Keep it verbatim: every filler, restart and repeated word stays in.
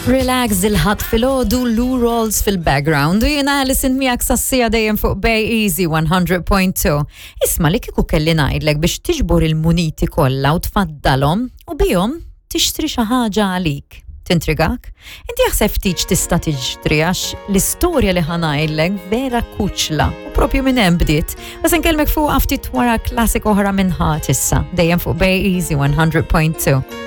Relax il-ħat fil-ħodu, Lou Rolls fil-background u jena Alison miak sassija dejjem fuq Bay Easy one hundred point two. Isma li kiku kelli najdlek biex tiġbor il-muniti kollha u tfaddalhom u bihom tixtri xi ħaġa għalik. Tintrigak? Inti jaħseb ftit tista' tiġtri għax l-istorja li ħanajdlek vera kuċla u propju minn hemm bdiet. Bas nkellmek fuq ftit wara klassik oħra minn ħadd issa, dejjem fuq Bay Easy one hundred point two.